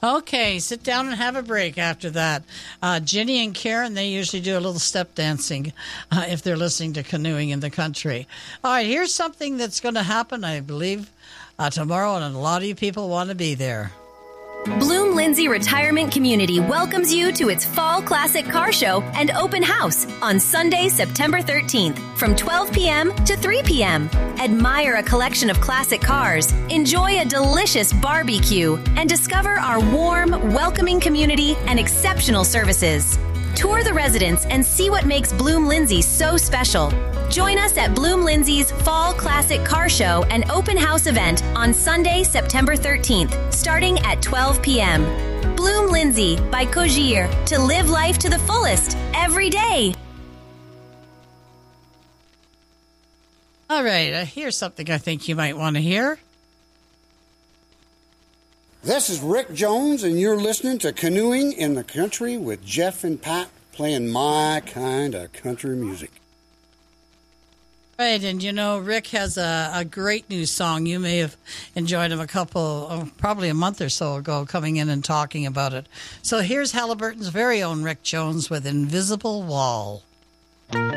Okay, sit down and have a break after that. Ginny and Karen, they usually do a little step dancing if they're listening to Canoeing in the Country. All right, here's something that's going to happen, I believe, tomorrow, and a lot of you people want to be there. Bloom Lindsay Retirement Community welcomes you to its Fall Classic Car Show and Open House on Sunday, September 13th from 12 p.m. to 3 p.m. Admire a collection of classic cars, enjoy a delicious barbecue, and discover our warm, welcoming community and exceptional services. Tour the residence and see what makes Bloom Lindsay so special. Join us at Bloom Lindsay's Fall Classic Car Show and Open House event on Sunday, September 13th, starting at 12 p.m. Bloom Lindsay by Cogir, to live life to the fullest every day. All right, here's something I think you might want to hear. This is Rick Jones, and you're listening to Canoeing in the Country with Jeff and Pat, playing my kind of country music. Right, and Rick has a great new song. You may have enjoyed him probably a month or so ago, coming in and talking about it. So here's Halliburton's very own Rick Jones with Invisible Wall.